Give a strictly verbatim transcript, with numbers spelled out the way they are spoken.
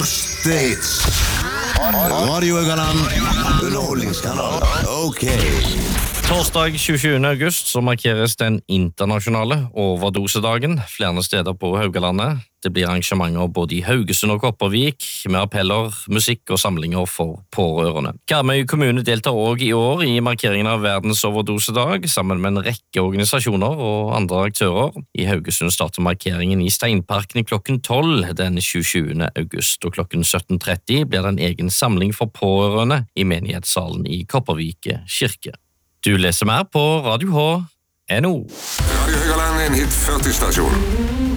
Største hits. Radio Haugaland. Underholdningskanal. Ok. Torsdag tjuesjuende august så markeres den internasjonale overdosedagen flere steder på Haugalandet. Det blir arrangementer både i Haugesund og Kopervik, med appeller, musikk og samlinger for pårørende. Karmøy kommune deltar også i år i markeringen av verdens overdosedag, sammen med en rekke organisasjoner og andre aktører. I Haugesund starter markeringen i Steinparken klokken tolv den tjuesjuende august, og klokken sytten tretti blir det en egen samling for pårørende i menighetssalen i Kopervik kirke. Du leser mer på Radio H N O. Radio Haugaland er en hit førti stasjon.